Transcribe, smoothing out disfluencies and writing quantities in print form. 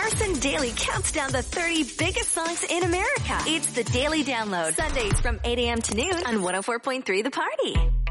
Carson Daly counts down the 30 biggest songs in America. It's the Daily Download. Sundays from 8 a.m. to noon on 104.3 The Party.